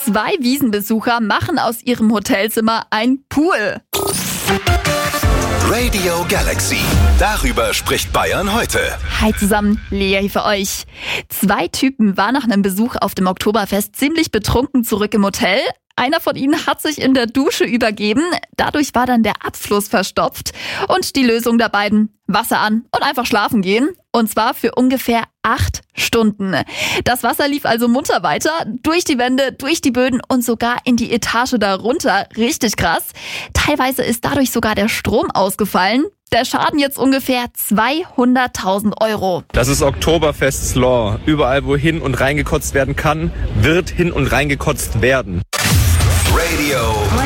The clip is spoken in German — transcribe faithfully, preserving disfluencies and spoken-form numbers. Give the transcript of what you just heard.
Zwei Wiesenbesucher machen aus ihrem Hotelzimmer ein Pool. Radio Galaxy. Darüber spricht Bayern heute. Hi zusammen, Lea hier für euch. Zwei Typen waren nach einem Besuch auf dem Oktoberfest ziemlich betrunken zurück im Hotel. Einer von ihnen hat sich in der Dusche übergeben. Dadurch war dann der Abfluss verstopft. Und die Lösung der beiden: Wasser an und einfach schlafen gehen. Und zwar für ungefähr acht Stunden. Das Wasser lief also munter weiter, durch die Wände, durch die Böden und sogar in die Etage darunter. Richtig krass. Teilweise ist dadurch sogar der Strom ausgefallen. Der Schaden jetzt ungefähr zweihunderttausend Euro. Das ist Oktoberfests Law. Überall, wo hin und reingekotzt werden kann, wird hin und reingekotzt werden. Radio